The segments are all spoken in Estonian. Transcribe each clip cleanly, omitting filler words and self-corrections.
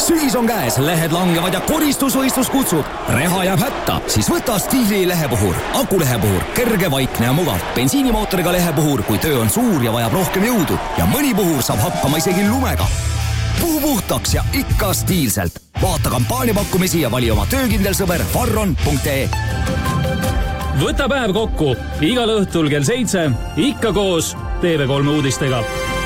Sügis on käes, lehed langevad ja koristusvõistlus kutsub. Reha jääb hätta, siis võta Stiili lehepuhur. Akulehepuhur, kerge, vaikne ja mugav. Bensiinimootoriga lehepuhur, kui töö on suur ja vajab rohkem jõudu. Ja mõni puhur saab hakkama isegi lumega. Puhu puhtaks ja ikka stiilselt. Vaata kampaaniapakkumisi ja vali oma töökindel sõber farron.ee. Võta päev kokku. Igal õhtul kell 7. Ikka koos TV3 uudistega.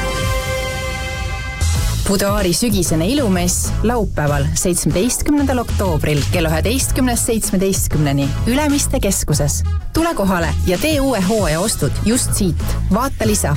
Buduaari sügisene ilumess laupäeval 17. oktoobril kell 11.17 Ülemiste keskuses. Tule kohale ja tee uue hooaja ostud just siit. Vaata lisa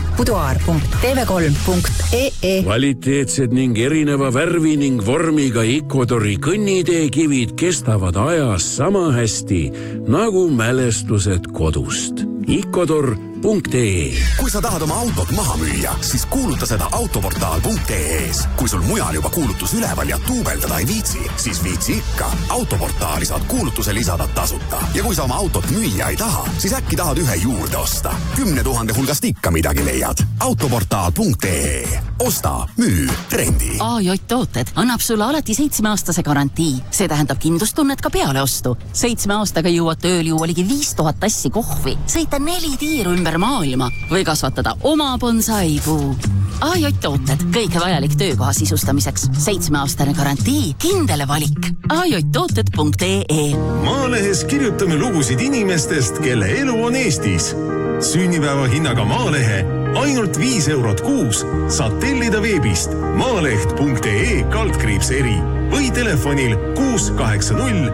buduaar.tv3.ee. Kvaliteetsed ning erineva värvi ning vormiga Ecuadori kõnniteekivid kestavad ajas sama hästi nagu mälestused kodust. Ecuador.ee. Kui sa tahad oma autot maha müüa, siis kuuluta seda autoportaal.ee-s. Kui sul mujal juba kuulutus üleval ja tuubeldada ei viitsi, siis viitsi ikka. Autoportaali saad kuulutuse lisada tasuta. Ja kui sa oma autot müüa ei taha, siis äkki tahad ühe juurde osta. 10 000 hulgast ikka midagi leiad. Autoportaal.ee. Osta, müü, rendi. AJ Tooted annab sulle alati 7-aastase garantii. See tähendab kindlustunnet ka peale ostu. 7 aastaga jõuad tööl juua ligi 5000 tassi kohvi, sõita 4 tiiru ümber maailma või kasvatada oma bonsaipuu. AJ Tooted, kõike vajalik töökoha sisustamiseks. 7-aastane garantii, kindele valik. AJTooted.ee. Maalehes kirjutame lugusid inimestest, kelle elu on Eestis. Sünnipäeva hinnaga Maalehe ainult 5 eurot kuus saad tellida veebist maaleht.ee/eri või telefonil 680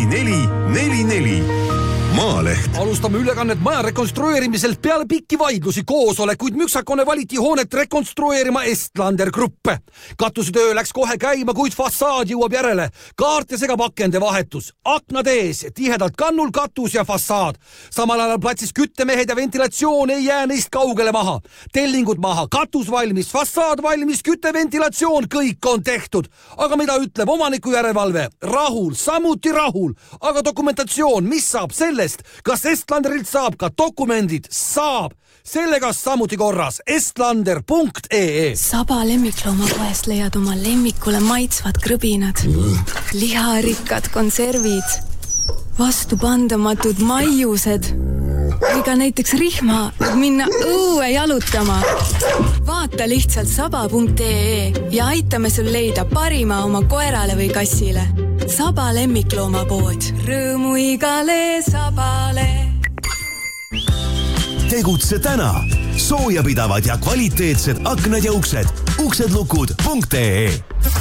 4444. Maaleht. Alustame ülekannet maja rekonstrueerimiselt peale pikki vaidlusi koosolekuid. Müksakone valiti hoonet rekonstrueerima Estlander Grupp. Katusetöö läks kohe käima, kuid fassaad jõuab järele. Kaart ja segapakende vahetus. Aknad ees, tihedalt kannul katus ja fassaad. Samal ajal platsis küttemehed ja ventilatsioon ei jää neist kaugele maha. Tellingud maha, katus valmis, fassaad valmis, kütteventilatsioon, kõik on tehtud. Aga mida ütleb omaniku järelevalve? Rahul, samuti rahul. Aga dokumentatsioon, mis saab selle? Kas Estlanderilt saab ka dokumendid? Saab. Sellega samuti korras. Estlander.ee. Saba lemmikloomapoest leiad oma lemmikule maitsvad krõbinad. Liharikkad konservid. Vastupandamatud maiused. Või ka näiteks rihma, et minna õue jalutama. Vaata lihtsalt saba.ee ja aitame sul leida parima oma koerale või kassile. Saba lemmikloomapood. Rõõmu igale sabale. Tegutse täna. Soojapidavad ja kvaliteetsed aknad ja uksed. Uksedlukud.ee.